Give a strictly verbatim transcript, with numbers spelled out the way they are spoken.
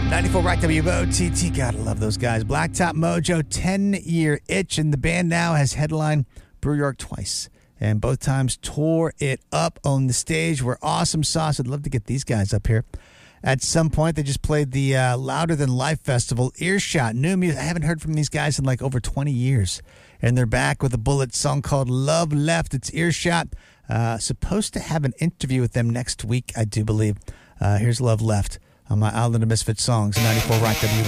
ninety-four Rock W O T T. Gotta love those guys. Blacktop Mojo, ten-year itch, and the band now has headlined Brew York twice, and both times tore it up on the stage. We're awesome sauce. I'd love to get these guys up here. At some point, they just played the uh, Louder Than Life Festival. Earshot, new music. I haven't heard from these guys in like over twenty years, and they're back with a Bullet song called Love Left. It's Earshot. Uh, supposed to have an interview with them next week, I do believe. Uh, here's Love Left on my Island of Misfit Songs, ninety-four Rock W